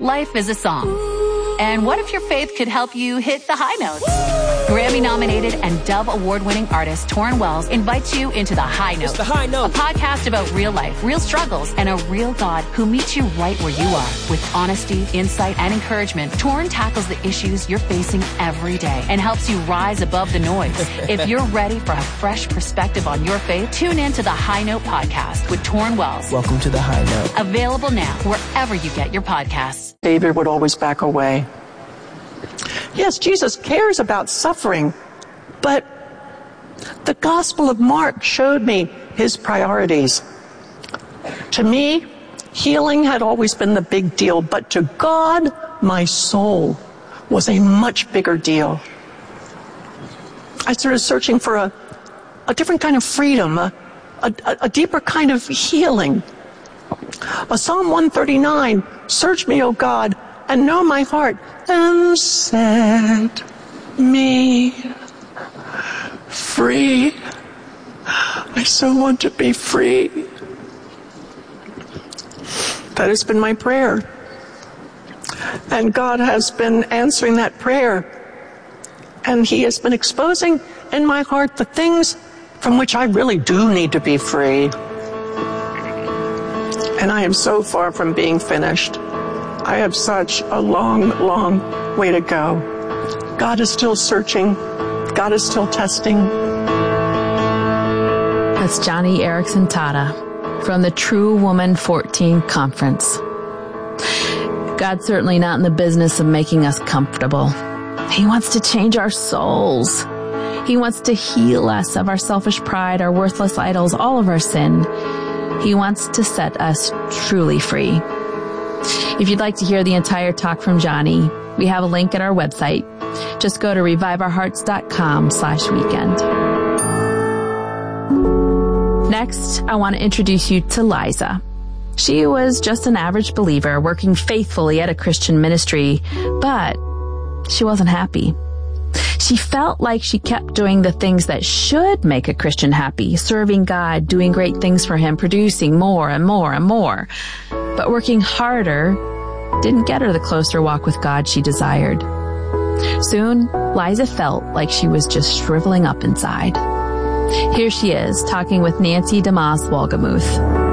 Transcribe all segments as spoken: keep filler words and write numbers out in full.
Life is a song. And what if your faith could help you hit the high notes? Grammy-nominated and Dove Award-winning artist Torrin Wells invites you into The High Note. It's The High Note. A podcast about real life, real struggles, and a real God who meets you right where you are. With honesty, insight, and encouragement, Torrin tackles the issues you're facing every day and helps you rise above the noise. If you're ready for a fresh perspective on your faith, tune in to The High Note podcast with Torrin Wells. Welcome to The High Note. Available now wherever you get your podcasts. David would always back away. Yes, Jesus cares about suffering, but the Gospel of Mark showed me his priorities. To me, healing had always been the big deal, but to God, my soul was a much bigger deal. I started searching for a, a different kind of freedom, a, a, a deeper kind of healing. A Psalm one thirty-nine, search me, O God, and know my heart, and set me free. I so want to be free. That has been my prayer. And God has been answering that prayer. And he has been exposing in my heart the things from which I really do need to be free. And I am so far from being finished. I have such a long, long way to go. God is still searching. God is still testing. That's Joni Eareckson Tada from the True Woman fourteen Conference. God's certainly not in the business of making us comfortable. He wants to change our souls. He wants to heal us of our selfish pride, our worthless idols, all of our sin. He wants to set us truly free. If you'd like to hear the entire talk from Joni, we have a link at our website. Just go to revive our hearts dot com slash weekend. Next, I want to introduce you to Liza. She was just an average believer working faithfully at a Christian ministry, but she wasn't happy. She felt like she kept doing the things that should make a Christian happy, serving God, doing great things for him, producing more and more and more. But working harder didn't get her the closer walk with God she desired. Soon, Liza felt like she was just shriveling up inside. Here she is, talking with Nancy DeMoss Wolgemuth.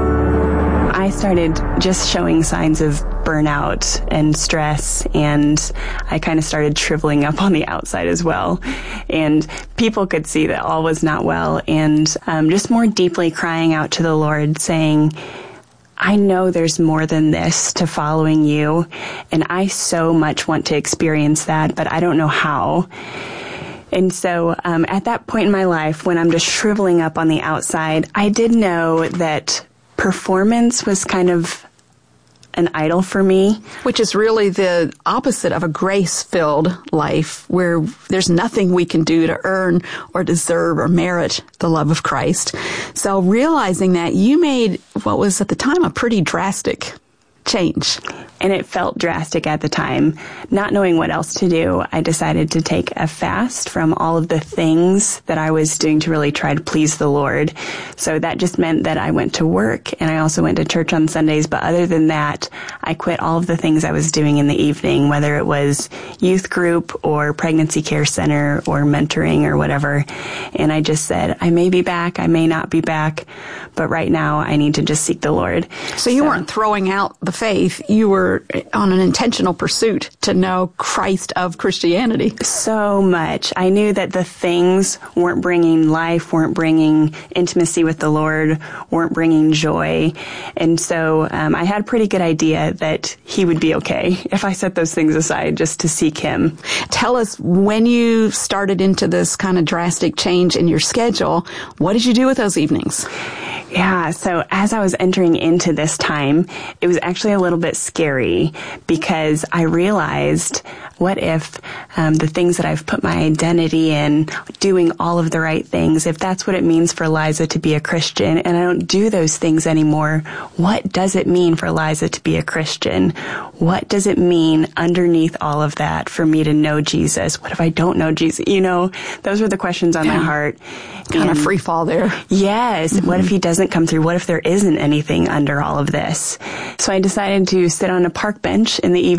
I started just showing signs of burnout and stress, and I kind of started shriveling up on the outside as well. And people could see that all was not well, and um, just more deeply crying out to the Lord, saying, I know there's more than this to following you, and I so much want to experience that, but I don't know how. And so um, at that point in my life, when I'm just shriveling up on the outside, I did know that performance was kind of an idol for me. Which is really the opposite of a grace-filled life where there's nothing we can do to earn or deserve or merit the love of Christ. So realizing that, you made what was at the time a pretty drastic change. And it felt drastic at the time. Not knowing what else to do, I decided to take a fast from all of the things that I was doing to really try to please the Lord. So that just meant that I went to work, and I also went to church on Sundays. But other than that, I quit all of the things I was doing in the evening, whether it was youth group or pregnancy care center or mentoring or whatever. And I just said, I may be back, I may not be back, but right now I need to just seek the Lord. So you so, weren't throwing out the faith. You were on an intentional pursuit to know Christ of Christianity. So much. I knew that the things weren't bringing life, weren't bringing intimacy with the Lord, weren't bringing joy. And so um, I had a pretty good idea that he would be okay if I set those things aside just to seek him. Tell us, when you started into this kind of drastic change in your schedule, what did you do with those evenings? Yeah, so as I was entering into this time, it was actually a little bit scary because I realized, what if um, the things that I've put my identity in, doing all of the right things, if that's what it means for Liza to be a Christian, and I don't do those things anymore, what does it mean for Liza to be a Christian? What does it mean underneath all of that for me to know Jesus? What if I don't know Jesus? You know, those were the questions on yeah. my heart. Kind and, of free fall there. Yes. Mm-hmm. What if he doesn't come through? What if there isn't anything under all of this? So I decided to sit on a park bench in the evening